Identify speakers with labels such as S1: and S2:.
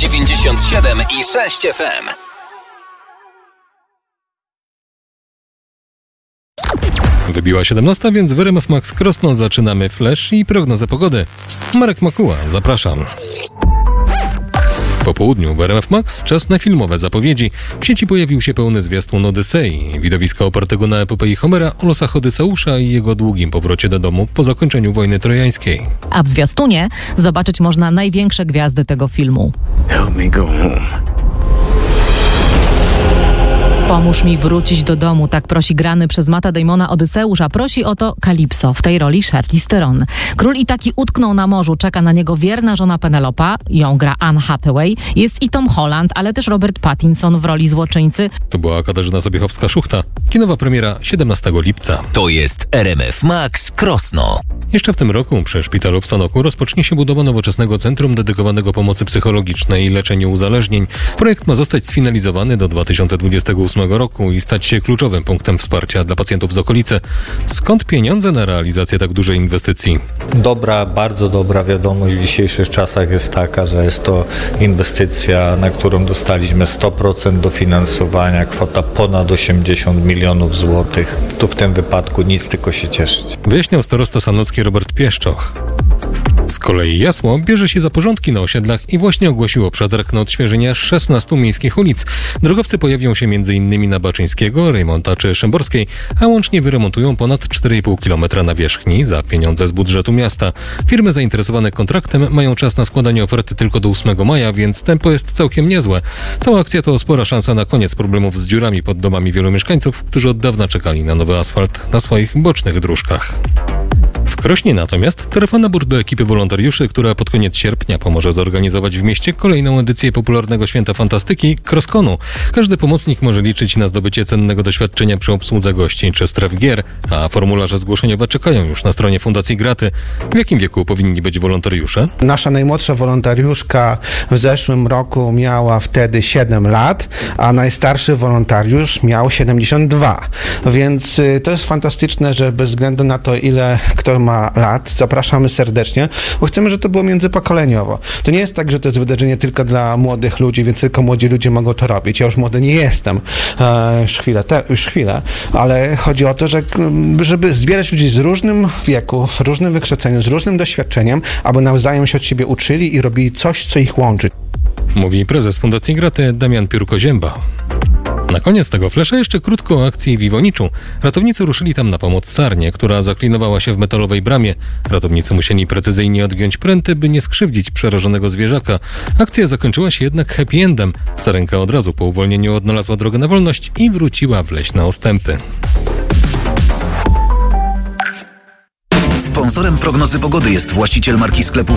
S1: 97,6 FM.
S2: Wybiła 17, więc w RMF Max Krosno zaczynamy flash i prognozę pogody. Marek Makuła, zapraszam. Po południu w RMF Max czas na filmowe zapowiedzi. W sieci pojawił się pełny zwiastun Odysei, widowiska opartego na epopei Homera o losach Odyseusza i jego długim powrocie do domu po zakończeniu wojny trojańskiej.
S3: A w zwiastunie zobaczyć można największe gwiazdy tego filmu.
S4: Help me go home.
S3: Pomóż mi wrócić do domu, tak prosi grany przez Matta Damona Odyseusz, a prosi o to Kalipso, w tej roli Charlize Theron. Król i taki utknął na morzu, czeka na niego wierna żona Penelopa, ją gra Anne Hathaway, jest i Tom Holland, ale też Robert Pattinson w roli złoczyńcy.
S2: To była Katarzyna Sobiechowska-Szuchta. Kinowa premiera 17 lipca.
S1: To jest RMF Max Krosno.
S2: Jeszcze w tym roku przy szpitalu w Sanoku rozpocznie się budowa nowoczesnego centrum dedykowanego pomocy psychologicznej i leczeniu uzależnień. Projekt ma zostać sfinalizowany do 2028 roku i stać się kluczowym punktem wsparcia dla pacjentów z okolicy. Skąd pieniądze na realizację tak dużej inwestycji?
S5: Bardzo dobra wiadomość w dzisiejszych czasach jest taka, że jest to inwestycja, na którą dostaliśmy 100% dofinansowania, kwota ponad 80 milionów złotych. Tu w tym wypadku nic, tylko się cieszyć.
S2: Wyjaśniał starosta sanocki Robert Pieszczoch. Z kolei Jasło bierze się za porządki na osiedlach i właśnie ogłosiło przetarg na odświeżenie 16 miejskich ulic. Drogowcy pojawią się m.in. na Baczyńskiego, Rejmonta czy Szymborskiej, a łącznie wyremontują ponad 4,5 km nawierzchni za pieniądze z budżetu miasta. Firmy zainteresowane kontraktem mają czas na składanie oferty tylko do 8 maja, więc tempo jest całkiem niezłe. Cała akcja to spora szansa na koniec problemów z dziurami pod domami wielu mieszkańców, którzy od dawna czekali na nowy asfalt na swoich bocznych dróżkach. W Krośnie natomiast trwa nabór do ekipy wolontariuszy, która pod koniec sierpnia pomoże zorganizować w mieście kolejną edycję popularnego święta fantastyki Crosskonu. Każdy pomocnik może liczyć na zdobycie cennego doświadczenia przy obsłudze gości czy stref gier, a formularze zgłoszeniowe czekają już na stronie Fundacji Graty. W jakim wieku powinni być wolontariusze?
S6: Nasza najmłodsza wolontariuszka w zeszłym roku miała wtedy 7 lat, a najstarszy wolontariusz miał 72. Więc to jest fantastyczne, że bez względu na to, ile kto ma lat, zapraszamy serdecznie, bo chcemy, żeby to było międzypokoleniowo. To nie jest tak, że to jest wydarzenie tylko dla młodych ludzi, więc tylko młodzi ludzie mogą to robić. Ja już młody nie jestem, już chwilę, ale chodzi o to, żeby zbierać ludzi z różnym wieku, w różnym wykształceniu, z różnym doświadczeniem, aby nawzajem się od siebie uczyli i robili coś, co ich łączy.
S2: Mówi prezes Fundacji Graty Damian Piórko-Zięba. Na koniec tego flesza jeszcze krótko o akcji w Iwoniczu. Ratownicy ruszyli tam na pomoc sarnie, która zaklinowała się w metalowej bramie. Ratownicy musieli precyzyjnie odgiąć pręty, by nie skrzywdzić przerażonego zwierzaka. Akcja zakończyła się jednak happy endem. Sarenka od razu po uwolnieniu odnalazła drogę na wolność i wróciła w leśne ostępy.
S1: Sponsorem prognozy pogody jest właściciel marki sklepów